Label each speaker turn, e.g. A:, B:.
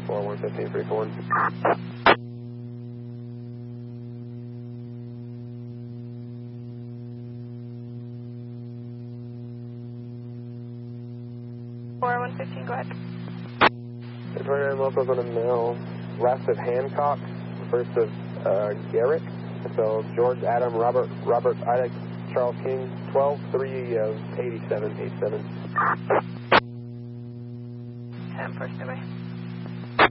A: 4115, 341.
B: Go ahead.
A: 29 locals on a mail. Last of Hancock, first of Garrett. So George, Adam, Robert, Isaac, Charles King, 12-3 of 87.
B: 10 first away.